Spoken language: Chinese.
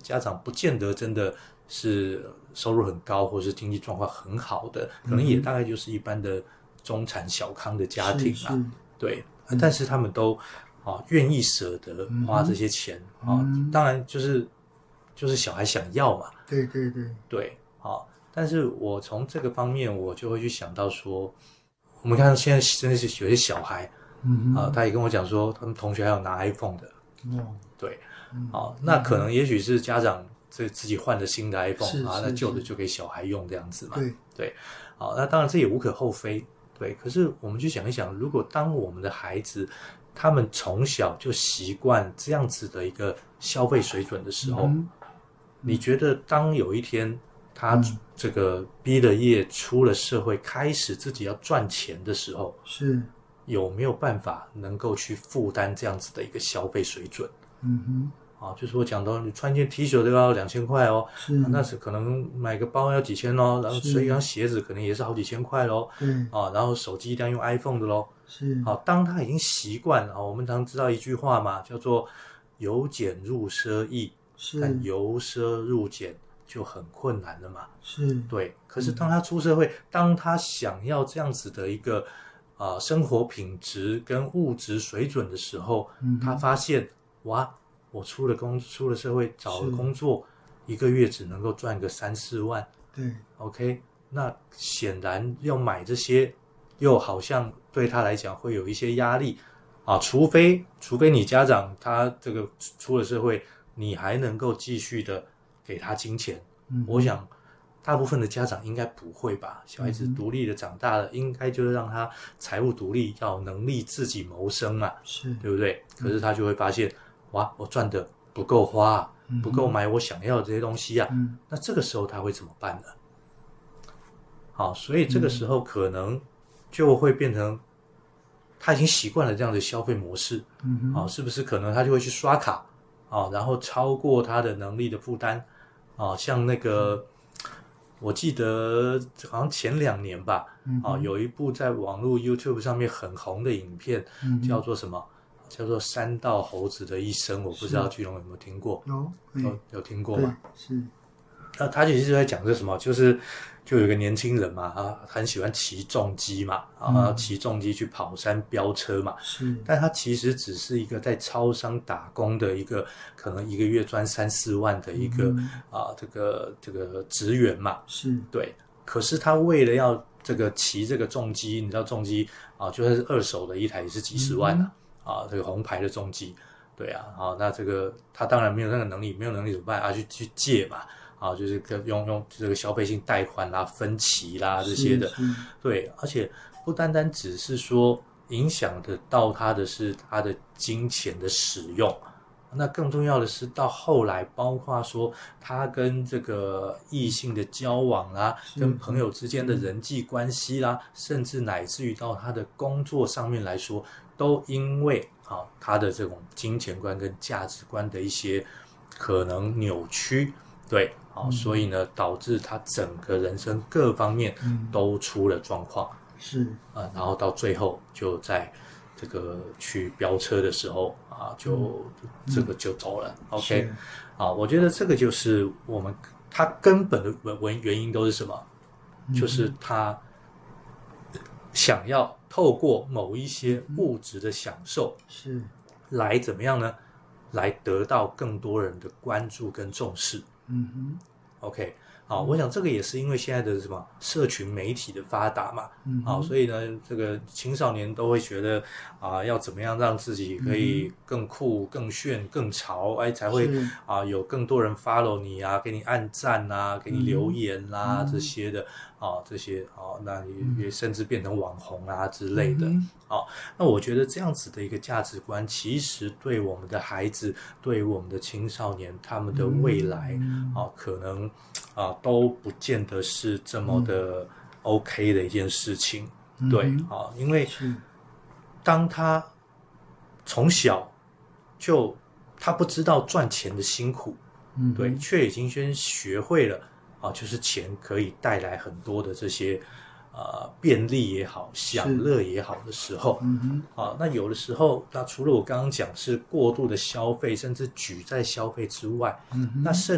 家长不见得真的是收入很高或是经济状况很好的，可能也大概就是一般的中产小康的家庭啦，对，但是他们都愿意舍得花这些钱当然就是小孩想要嘛，对，但是我从这个方面我就会去想到说，我们看现在真的是有些小孩他也跟我讲说他们同学还有拿 iPhone 的对，那可能也许是家长自己换了新的 iPhone 那旧的就给小孩用这样子嘛，对，那当然这也无可厚非，对，可是我们去想一想，如果当我们的孩子他们从小就习惯这样子的一个消费水准的时候，你觉得当有一天他这个毕了业出了社会开始自己要赚钱的时候，是有没有办法能够去负担这样子的一个消费水准？就是我讲到你穿件 T 恤都要2000块哦，那是可能买个包要几千哦，然后所以一双鞋子可能也是好几千块咯，然后手机一定要用 iPhone 的咯，当他已经习惯了，我们常知道一句话嘛，叫做由俭入奢易，但由奢入俭就很困难了嘛，对，可是当他出社会，当他想要这样子的一个生活品质跟物质水准的时候，他发现哇，我出了社会找了工作，1个月只能够赚个3-4万，对 ，OK， 那显然要买这些又好像对他来讲会有一些压力除非你家长他这个出了社会，你还能够继续的给他金钱，我想大部分的家长应该不会吧，小孩子独立的长大了，应该就是让他财务独立，要有能力自己谋生嘛，对不对？可是他就会发现哇，我赚的不够花不够买我想要的这些东西那这个时候他会怎么办呢？好，所以这个时候可能就会变成他已经习惯了这样的消费模式是不是可能他就会去刷卡然后超过他的能力的负担像那个我记得好像前2年吧有一部在网络 YouTube 上面很红的影片叫做什么？叫做山道猴子的一生，我不知道巨龙有没有听过？有听过吗？是。那他其实就在讲这什么，就有一个年轻人嘛，很喜欢骑重机嘛，骑重机去跑山飙车嘛，但他其实只是一个在超商打工的一个，可能1个月赚3-4万的一个这个职员嘛，对。可是他为了要这个骑这个重机，你知道重机就算是2手的一台也是几十万这个红牌的重机，对那这个他当然没有那个能力，没有能力怎么办去借嘛。就是用这个消费性贷款啦、分期啦这些的，对，而且不单单只是说影响得到他的是他的金钱的使用，那更重要的是到后来，包括说他跟这个异性的交往啦，跟朋友之间的人际关系啦，甚至乃至于到他的工作上面来说，都因为他的这种金钱观跟价值观的一些可能扭曲，对。所以呢，导致他整个人生各方面都出了状况，然后到最后就在这个去飙车的时候这个就走了。OK， 我觉得这个就是他根本的原因都是什么？就是他想要透过某一些物质的享受，来怎么样呢？来得到更多人的关注跟重视。OK， 我想这个也是因为现在的什么社群媒体的发达嘛，所以呢，这个青少年都会觉得要怎么样让自己可以更酷、更炫、更潮，才会有更多人 follow 你给你按赞给你留言啦这些的这些那也甚至变成网红之类的那我觉得这样子的一个价值观，其实对我们的孩子，对我们的青少年，他们的未来可能都不见得是这么的 OK 的一件事情，对因为当他从小就他不知道赚钱的辛苦，对，却已经先学会了就是钱可以带来很多的这些便利也好，享乐也好的时候，那有的时候，那除了我刚刚讲是过度的消费，甚至举债消费之外，那甚